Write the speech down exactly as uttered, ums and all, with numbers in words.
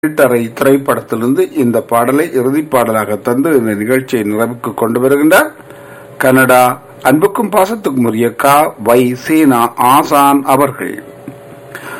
வீட்டறை திரைப்படத்திலிருந்து இந்த பாடலை இறுதி பாடலாக தந்து இந்த நிகழ்ச்சியை நிறைவுக்கு கொண்டு வருகின்றார் கனடா அன்புக்கும் பாசத்துக்கும் உரிய கா வை சீனா ஆசான் அவர்கள்.